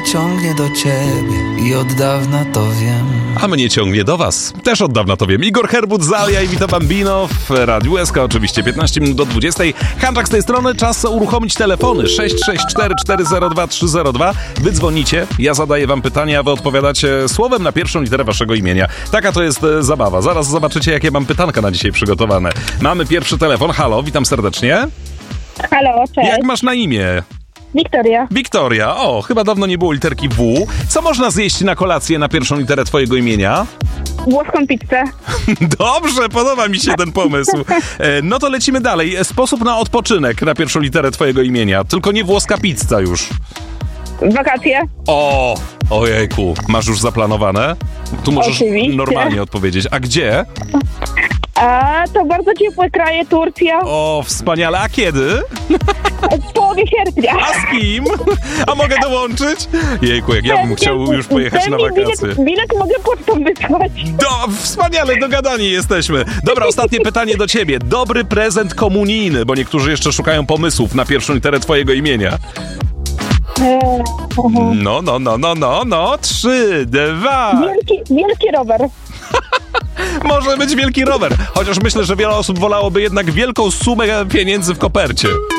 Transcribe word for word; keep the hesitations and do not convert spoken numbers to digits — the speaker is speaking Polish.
ciągnie do ciebie i od dawna to wiem. A mnie ciągnie do was. Też od dawna to wiem. Igor Herbut, Zalia i Vito Bambino w Radiu S K, oczywiście piętnaście minut do dwudziestej. Handczak z tej strony, czas uruchomić telefony sześć sześć cztery cztery zero dwa trzy zero dwa. Wy dzwonicie, ja zadaję wam pytania, a wy odpowiadacie słowem na pierwszą literę waszego imienia. Taka to jest e, zabawa. Zaraz zobaczycie, jakie mam pytanka na dzisiaj przygotowane. Mamy pierwszy telefon. Halo, witam serdecznie. Halo, cześć. Jak masz na imię? Wiktoria. Wiktoria. O, chyba dawno nie było literki W. Co można zjeść na kolację na pierwszą literę twojego imienia? Włoską pizzę. Dobrze, podoba mi się ten pomysł. E, no to lecimy dalej. Sposób na odpoczynek na pierwszą literę twojego imienia. Tylko nie włoska pizza już. Wakacje. O, ojejku. Masz już zaplanowane? Tu możesz Oczywiście. normalnie odpowiedzieć. A gdzie? A to bardzo ciepłe kraje, Turcja. O, wspaniale. A kiedy? W połowie sierpnia. A z kim? A mogę dołączyć? Jejku, jak ja bym chciał już pojechać na wakacje. Bilet, bilet mogę pocztą wysłać. Do, wspaniale, dogadani jesteśmy. Dobra, ostatnie pytanie do ciebie. Dobry prezent komunijny, bo niektórzy jeszcze szukają pomysłów na pierwszą literę twojego imienia. Eee, No, no, no, no, no, no. Trzy, dwa. wielki, wielki rower. Może być wielki rower. Chociaż myślę, że wiele osób wolałoby jednak wielką sumę pieniędzy w kopercie.